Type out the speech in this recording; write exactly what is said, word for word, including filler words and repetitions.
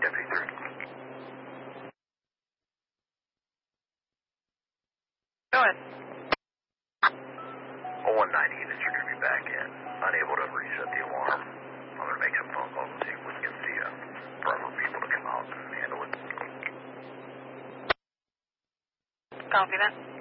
Deputy three. Go ahead. oh one ninety units are going to be back in. Unable to reset the alarm. I'm going to make some phone calls and see if we can get the uh, proper people to come out and handle it. Copy that.